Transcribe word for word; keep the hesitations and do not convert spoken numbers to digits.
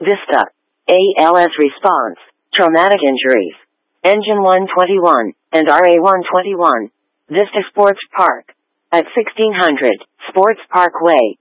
Vista. A L S response. Traumatic injuries. Engine one twenty-one and R A one twenty-one. Vista Sports Park. At sixteen hundred Sports Parkway.